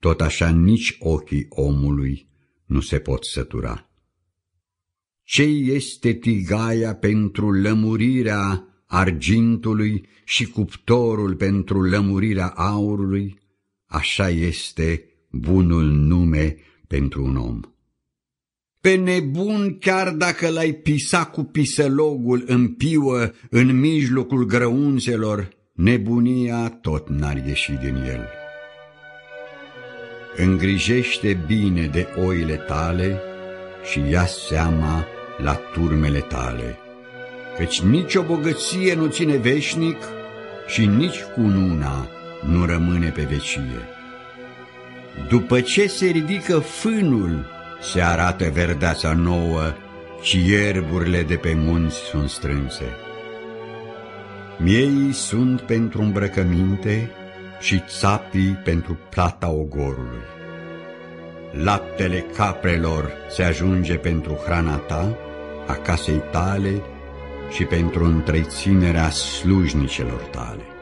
tot așa nici ochii omului nu se pot sătura. Ce este tigaia pentru lămurirea argintului și cuptorul pentru lămurirea aurului, așa este bunul nume pentru un om. Pe nebun, chiar dacă l-ai pisa cu pisălogul în piuă în mijlocul grăunțelor, nebunia tot n-ar ieși din el. Îngrijește bine de oile tale și ia seama la turmele tale, căci nici o bogăție nu ține veșnic și nici cununa nu rămâne pe vecie. După ce se ridică fânul, se arată verdeața nouă și ierburile de pe munți sunt strânse. Mieii sunt pentru îmbrăcăminte și țapii pentru plata ogorului. Laptele caprelor se ajunge pentru hrana ta, a casei tale și pentru întreținerea slujnicelor tale.